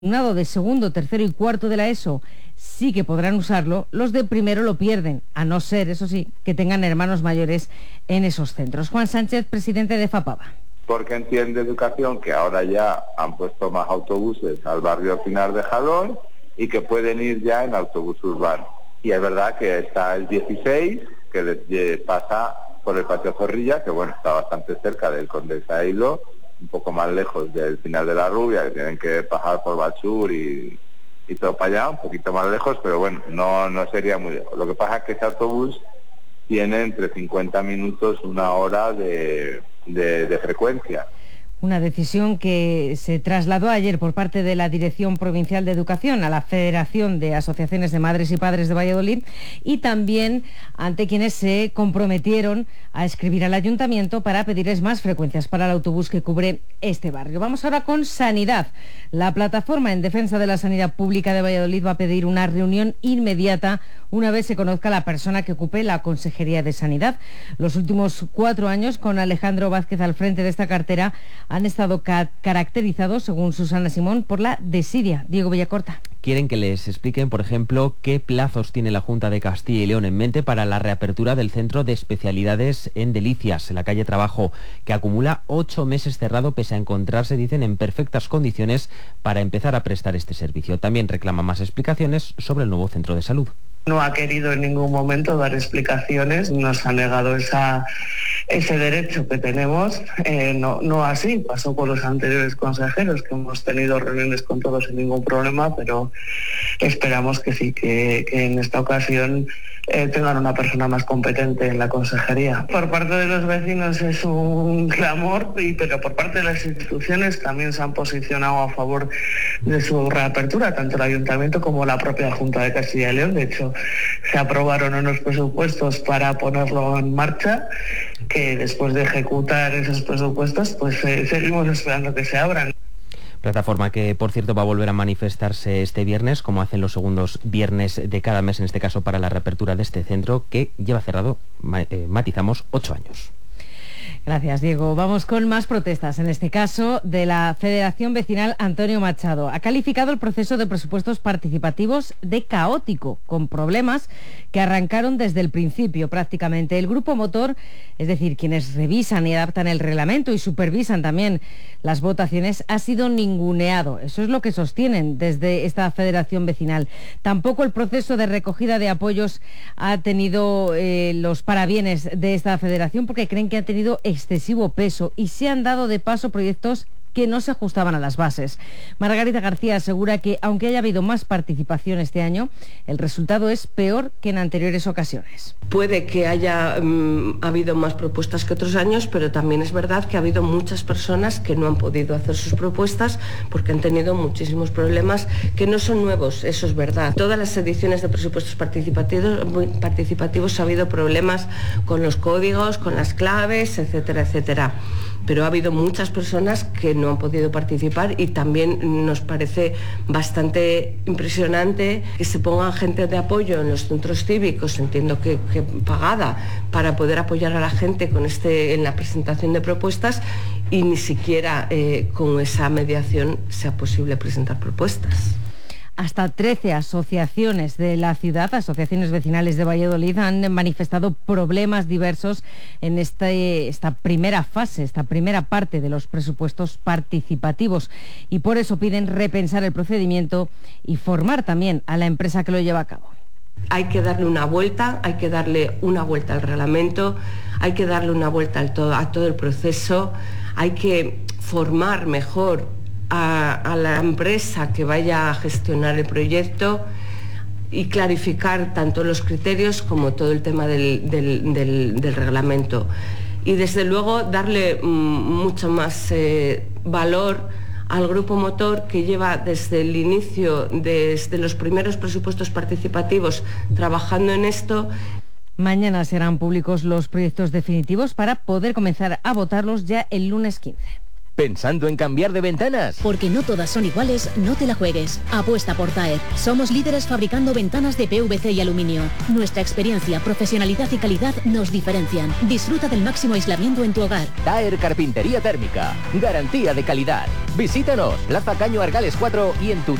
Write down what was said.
alumnado de segundo, tercero y cuarto de la ESO sí que podrán usarlo, los de primero lo pierden, a no ser, eso sí, que tengan hermanos mayores en esos centros. Juan Sánchez, presidente de FAPAVA. Porque entiende Educación que ahora ya han puesto más autobuses al barrio Pinar de Jalón y que pueden ir ya en autobús urbano. Y es verdad que está el 16, que pasa por el Patio Zorrilla, que bueno, está bastante cerca del Condesa Hilo, un poco más lejos del final de la Rubia, que tienen que pasar por Bachur y todo para allá, un poquito más lejos, pero bueno, no sería muy lejos. Lo que pasa es que ese autobús tiene entre 50 minutos, una hora de frecuencia. Una decisión que se trasladó ayer por parte de la Dirección Provincial de Educación a la Federación de Asociaciones de Madres y Padres de Valladolid y también ante quienes se comprometieron a escribir al Ayuntamiento para pedirles más frecuencias para el autobús que cubre este barrio. Vamos ahora con Sanidad. La plataforma en defensa de la sanidad pública de Valladolid va a pedir una reunión inmediata una vez se conozca la persona que ocupe la Consejería de Sanidad. Los últimos 4 años, con Alejandro Vázquez al frente de esta cartera, han estado caracterizados, según Susana Simón, por la desidia. Diego Villacorta. Quieren que les expliquen, por ejemplo, qué plazos tiene la Junta de Castilla y León en mente para la reapertura del Centro de Especialidades en Delicias, en la calle Trabajo, que acumula 8 meses cerrado pese a encontrarse, dicen, en perfectas condiciones para empezar a prestar este servicio. También reclama más explicaciones sobre el nuevo centro de salud. No ha querido en ningún momento dar explicaciones, nos ha negado ese derecho que tenemos. No así, pasó con los anteriores consejeros, que hemos tenido reuniones con todos sin ningún problema, pero esperamos que sí, que en esta ocasión tengan una persona más competente en la consejería. Por parte de los vecinos es un clamor, pero por parte de las instituciones también se han posicionado a favor de su reapertura, tanto el Ayuntamiento como la propia Junta de Castilla y León. De hecho, se aprobaron unos presupuestos para ponerlo en marcha, que después de ejecutar esos presupuestos, pues seguimos esperando que se abran. Plataforma que, por cierto, va a volver a manifestarse este viernes, como hacen los segundos viernes de cada mes, en este caso para la reapertura de este centro, que lleva cerrado, matizamos, 8 años. Gracias, Diego. Vamos con más protestas, en este caso de la Federación Vecinal Antonio Machado. Ha calificado el proceso de presupuestos participativos de caótico, con problemas que arrancaron desde el principio prácticamente. El grupo motor, es decir, quienes revisan y adaptan el reglamento y supervisan también las votaciones, ha sido ninguneado. Eso es lo que sostienen desde esta Federación Vecinal. Tampoco el proceso de recogida de apoyos ha tenido los parabienes de esta federación, porque creen que ha tenido excesivo peso y se han dado de paso proyectos que no se ajustaban a las bases. Margarita García asegura que, aunque haya habido más participación este año, el resultado es peor que en anteriores ocasiones. Puede que haya habido más propuestas que otros años, pero también es verdad que ha habido muchas personas que no han podido hacer sus propuestas porque han tenido muchísimos problemas que no son nuevos, eso es verdad. Todas las ediciones de presupuestos participativos ha habido problemas con los códigos, con las claves, etcétera, etcétera. Pero ha habido muchas personas que no han podido participar y también nos parece bastante impresionante que se pongan gente de apoyo en los centros cívicos, entiendo que pagada, para poder apoyar a la gente en la presentación de propuestas y ni siquiera con esa mediación sea posible presentar propuestas. Hasta 13 asociaciones de la ciudad, asociaciones vecinales de Valladolid, han manifestado problemas diversos en esta primera fase, esta primera parte de los presupuestos participativos, y por eso piden repensar el procedimiento y formar también a la empresa que lo lleva a cabo. Hay que darle una vuelta al reglamento, hay que darle una vuelta a todo el proceso, hay que formar mejor a la empresa que vaya a gestionar el proyecto y clarificar tanto los criterios como todo el tema del reglamento. Y desde luego darle mucho más valor al grupo motor, que lleva desde el inicio, desde los primeros presupuestos participativos, trabajando en esto. Mañana serán públicos los proyectos definitivos para poder comenzar a votarlos ya el lunes 15. ¿Pensando en cambiar de ventanas? Porque no todas son iguales, no te la juegues. Apuesta por Taer. Somos líderes fabricando ventanas de PVC y aluminio. Nuestra experiencia, profesionalidad y calidad nos diferencian. Disfruta del máximo aislamiento en tu hogar. Taer Carpintería Térmica. Garantía de calidad. Visítanos, Plaza Caño Argales 4 y en tu